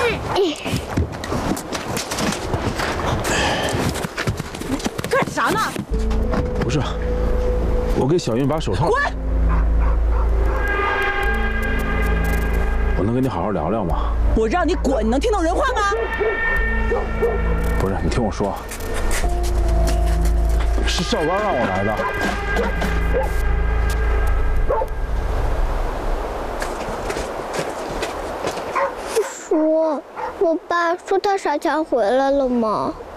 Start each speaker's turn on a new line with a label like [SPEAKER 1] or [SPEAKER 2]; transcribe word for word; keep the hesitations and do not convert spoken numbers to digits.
[SPEAKER 1] 干啥呢？
[SPEAKER 2] 不是，我给小云把手套。
[SPEAKER 1] 滚！
[SPEAKER 2] 我能跟你好好聊聊吗？
[SPEAKER 1] 我让你滚，你能听懂人话吗？
[SPEAKER 2] 不是，你听我说，是少刚让我来的。
[SPEAKER 3] 叔，我爸说他傻强回来了吗？